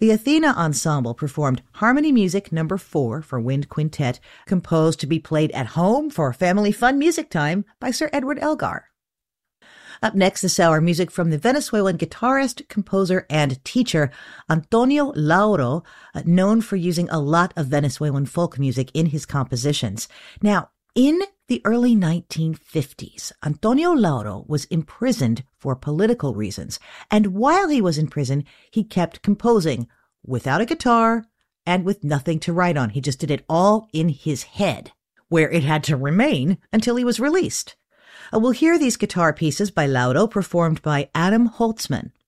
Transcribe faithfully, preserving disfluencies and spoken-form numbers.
The Athena Ensemble performed Harmony Music Number four for Wind Quintet, composed to be played at home for family fun music time by Sir Edward Elgar. Up next this hour, music from the Venezuelan guitarist, composer, and teacher Antonio Lauro, known for using a lot of Venezuelan folk music in his compositions. Now, in the early nineteen fifties, Antonio Lauro was imprisoned for political reasons, and while he was in prison, he kept composing without a guitar and with nothing to write on. He just did it all in his head, where it had to remain until he was released. Uh, we'll hear these guitar pieces by Lauro performed by Adam Holtzman.